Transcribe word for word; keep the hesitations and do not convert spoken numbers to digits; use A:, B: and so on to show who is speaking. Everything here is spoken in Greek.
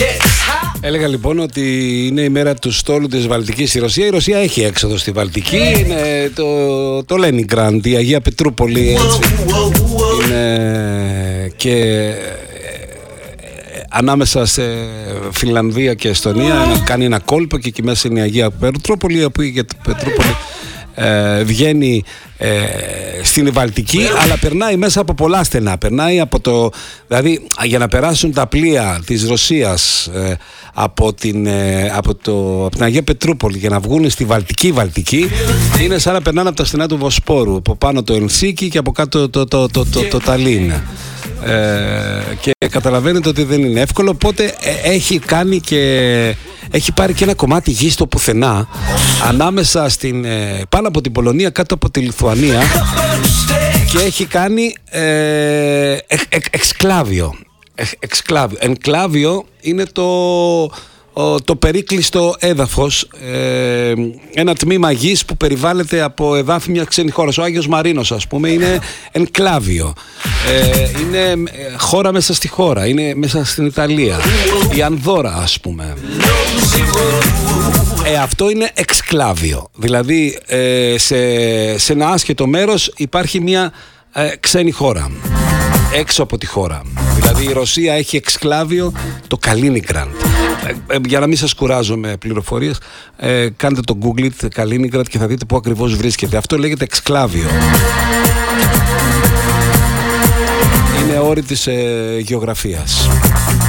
A: Έλεγα λοιπόν ότι είναι η μέρα του στόλου της Βαλτικής στη Ρωσία. Η Ρωσία έχει έξοδο στη Βαλτική. Είναι το, το Λένιγκραντ, η Αγία Πετρούπολη, έτσι. Είναι και ανάμεσα σε Φινλανδία και Εστονία κάνει ένα κόλπο και εκεί μέσα είναι η Αγία Πετρούπολη, η οποία Πετρούπολη ε, βγαίνει ε, στην Βαλτική, αλλά περνάει μέσα από πολλά στενά. Περνάει από το, δηλαδή για να περάσουν τα πλοία της Ρωσίας ε, από, την, ε, από, το, από την Αγία Πετρούπολη για να βγουν στη Βαλτική Βαλτική, είναι σαν να περνάνε από τα στενά του Βοσπόρου, από πάνω το Ελσίνκι και από κάτω το, το, το, το, το, το Ταλίν. Ε, και καταλαβαίνετε ότι δεν είναι εύκολο, οπότε ε, έχει κάνει και έχει πάρει και ένα κομμάτι γης στο πουθενά, ανάμεσα στην, ε, πάνω από την Πολωνία, κάτω από τη Λιθουανία, και έχει κάνει ε, εξ, εξ, εξκλάβιο. Εξ, εξκλάβιο. Ενκλάβιο είναι το, ο, το περίκλειστο έδαφος, ε, ένα τμήμα γης που περιβάλλεται από εδάφη μια ξένη χώρα. Ο Άγιος Μαρίνος, ας πούμε, είναι ενκλάβιο. Ε, είναι χώρα μέσα στη χώρα, είναι μέσα στην Ιταλία. Η Ανδόρα, ας πούμε. Ε, αυτό είναι εξκλάβιο. Δηλαδή ε, σε, σε ένα άσχετο μέρος υπάρχει μια ε, ξένη χώρα έξω από τη χώρα. Δηλαδή η Ρωσία έχει εξκλάβιο το Καλίνιγκραντ. Ε, ε, για να μην σας κουράζω με πληροφορίες, ε, κάντε το Google it, Καλίνιγκραντ, και θα δείτε πού ακριβώς βρίσκεται. Αυτό λέγεται εξκλάβιο. Είναι όρη της ε, γεωγραφίας.